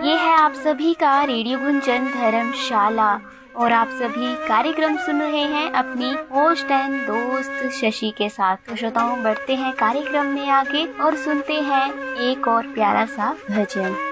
ये है आप सभी का रेडियो गुंजन धर्मशाला और आप सभी कार्यक्रम सुन रहे हैं अपनी होस्ट एंड दोस्त शशि के साथ। तो श्रोताओं, बढ़ते हैं कार्यक्रम में आगे और सुनते हैं एक और प्यारा सा भजन।